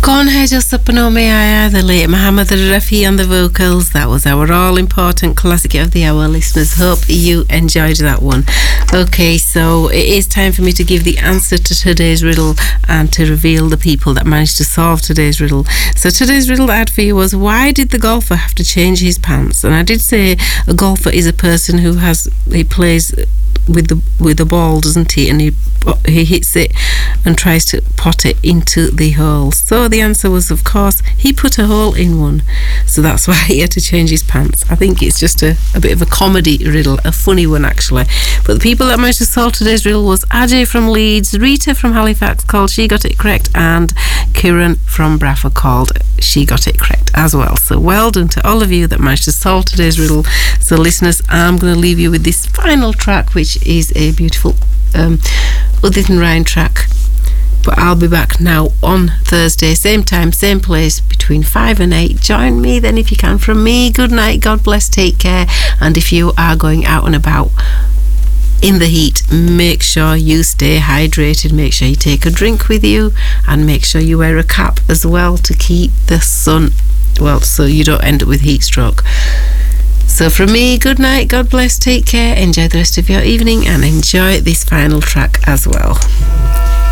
Con Hejo Sapanomeaya, the late Muhammad Rafi on the vocals. That was our all-important classic of the hour, listeners. Hope you enjoyed that one. Okay, so it is time for me to give the answer to today's riddle and to reveal the people that managed to solve today's riddle. So today's riddle I had for you was, why did the golfer have to change his pants? And I did say a golfer is a person who plays with the ball, doesn't he? And he hits it and tries to pot it into the hole. So the answer was, of course, he put a hole in one. So that's why he had to change his pants. I think it's just a bit of a comedy riddle, a funny one actually. But the people that managed to solve today's riddle was Ajay from Leeds, Rita from Halifax called She Got It Correct, and Kiran from Bradford called She Got It Correct as well. So well done to all of you that managed to solve today's riddle. So listeners, I'm going to leave you with this final track, which is a beautiful Udit Narayan track. But I'll be back now on Thursday, same time, same place, between 5 and 8. Join me then if you can. From me, good night, God bless, take care. And if you are going out and about in the heat, make sure you stay hydrated, make sure you take a drink with you, and make sure you wear a cap as well to keep the sun, well, so you don't end up with heat stroke. So from me, good night, God bless, take care, enjoy the rest of your evening, and enjoy this final track as well.